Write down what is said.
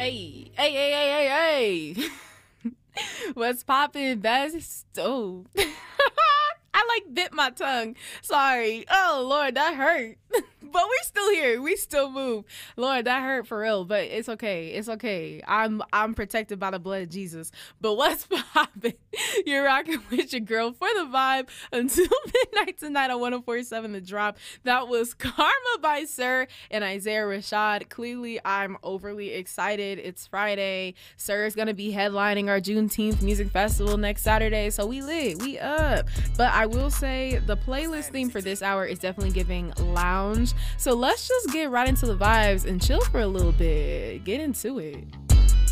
Hey, hey, hey, hey, hey, hey. What's poppin', best? Oh. I like bit my tongue. Sorry. Oh, Lord, that hurt. But we're still here. We still move. Lord, that hurt for real, but it's okay. It's okay. I'm protected by the blood of Jesus. But what's poppin'? You're rocking with your girl for the vibe until midnight tonight on 104.7 The Drop. That was Karma by Sir and Isaiah Rashad. Clearly, I'm overly excited. It's Friday. Sir is going to be headlining our Juneteenth Music Festival next Saturday. So we lit. We up. But I will say the playlist theme for this hour is definitely giving lounge. So let's just get right into the vibes and chill for a little bit. Get into it.